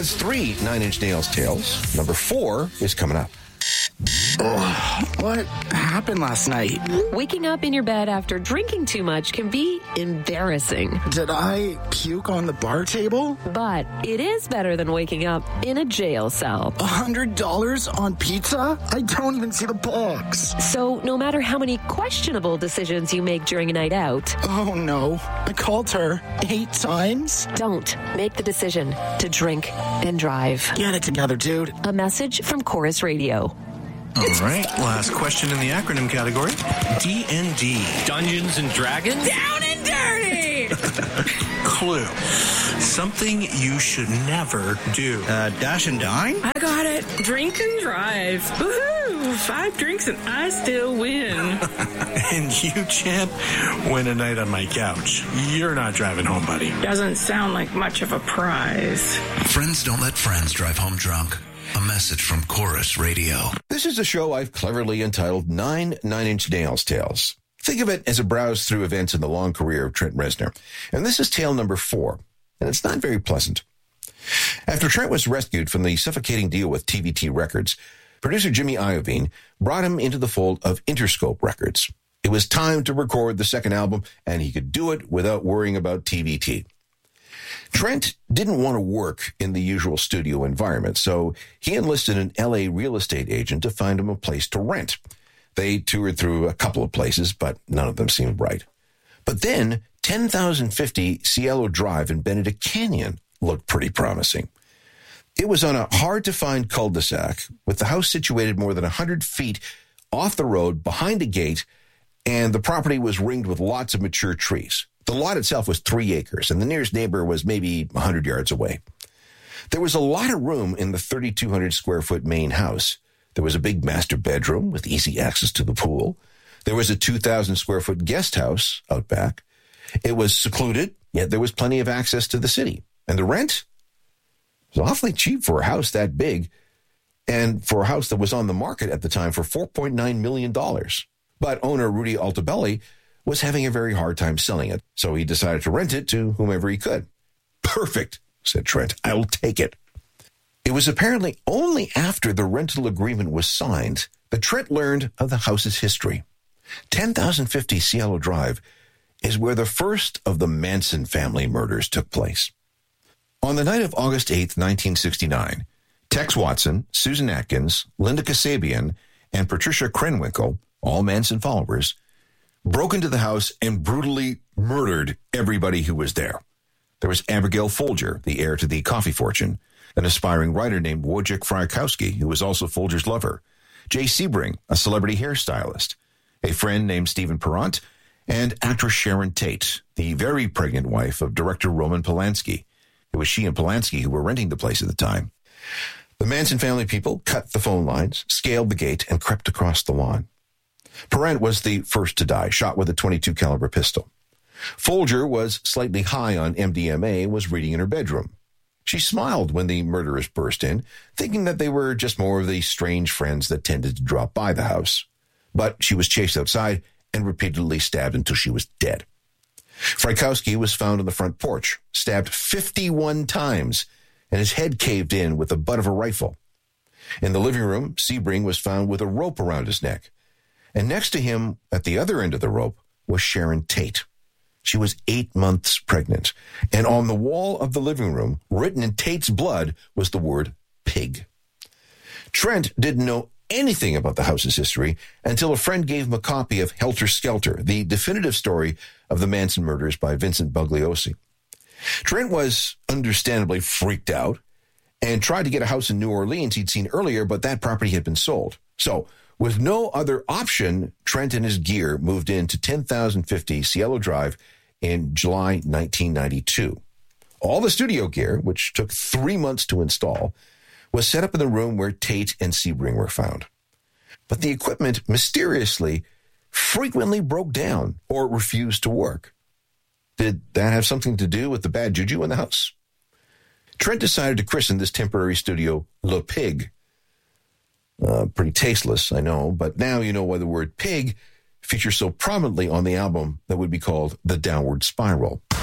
That's 3 Nine Inch Nails tales. Number 4 is coming up. What happened last night? Waking up in your bed after drinking too much can be embarrassing. Did I puke on the bar table? But it is better than waking up in a jail cell. $100 on pizza? I don't even see the box. So no matter how many questionable decisions you make during a night out... Oh no, I called her 8 times? Don't make the decision to drink and drive. Get it together, dude. A message from Chorus Radio. All right, last question in the acronym category. D&D. Dungeons and Dragons? Down and dirty! Clue. Something you should never do. Dash and dine? I got it. Drink and drive. Woohoo! 5 drinks and I still win. And you, champ, win a night on my couch. You're not driving home, buddy. Doesn't sound like much of a prize. Friends don't let friends drive home drunk. A message from Chorus Radio. This is a show I've cleverly entitled 9 Nine Inch Nails Tales. Think of it as a browse through events in the long career of Trent Reznor. And this is tale number 4. And it's not very pleasant. After Trent was rescued from the suffocating deal with TVT Records, producer Jimmy Iovine brought him into the fold of Interscope Records. It was time to record the second album, and he could do it without worrying about TVT. Trent didn't want to work in the usual studio environment, so he enlisted an LA real estate agent to find him a place to rent. They toured through a couple of places, but none of them seemed right. But then 10,050 Cielo Drive in Benedict Canyon looked pretty promising. It was on a hard-to-find cul-de-sac, with the house situated more than 100 feet off the road behind a gate, and the property was ringed with lots of mature trees. The lot itself was 3 acres, and the nearest neighbor was maybe 100 yards away. There was a lot of room in the 3,200-square-foot main house. There was a big master bedroom with easy access to the pool. There was a 2,000-square-foot guest house out back. It was secluded, yet there was plenty of access to the city. And the rent was awfully cheap for a house that big, and for a house that was on the market at the time for $4.9 million. But owner Rudy Altobelli was having a very hard time selling it, so he decided to rent it to whomever he could. Perfect, said Trent. I'll take it. It was apparently only after the rental agreement was signed that Trent learned of the house's history. 10,050 Cielo Drive is where the first of the Manson family murders took place. On the night of August 8th, 1969, Tex Watson, Susan Atkins, Linda Kasabian, and Patricia Krenwinkel, all Manson followers, broke into the house and brutally murdered everybody who was there. There was Abigail Folger, the heir to the coffee fortune, an aspiring writer named Wojciech Frykowski, who was also Folger's lover, Jay Sebring, a celebrity hairstylist, a friend named Stephen Perrant, and actress Sharon Tate, the very pregnant wife of director Roman Polanski. It was she and Polanski who were renting the place at the time. The Manson family people cut the phone lines, scaled the gate, and crept across the lawn. Perrant was the first to die, shot with a .22 caliber pistol. Folger was slightly high on MDMA and was reading in her bedroom. She smiled when the murderers burst in, thinking that they were just more of the strange friends that tended to drop by the house. But she was chased outside and repeatedly stabbed until she was dead. Frykowski was found on the front porch, stabbed 51 times, and his head caved in with the butt of a rifle. In the living room, Sebring was found with a rope around his neck. And next to him, at the other end of the rope, was Sharon Tate. She was 8 months pregnant. And on the wall of the living room, written in Tate's blood, was the word pig. Trent didn't know anything about the house's history until a friend gave him a copy of Helter Skelter, the definitive story of the Manson murders by Vincent Bugliosi. Trent was understandably freaked out and tried to get a house in New Orleans he'd seen earlier, but that property had been sold. So, with no other option, Trent and his gear moved into 10,050 Cielo Drive in July 1992. All the studio gear, which took 3 months to install, was set up in the room where Tate and Sebring were found. But the equipment mysteriously frequently broke down or refused to work. Did that have something to do with the bad juju in the house? Trent decided to christen this temporary studio Le Pig. Pretty tasteless, I know, but now you know why the word pig features so prominently on the album that would be called The Downward Spiral.